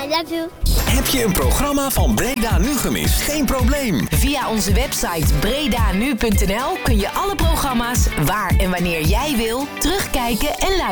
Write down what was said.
love you. Heb je een programma van Breda Nu gemist? Geen probleem. Via onze website bredanu.nl kun je alle programma's waar en wanneer jij wil terugkijken en luisteren.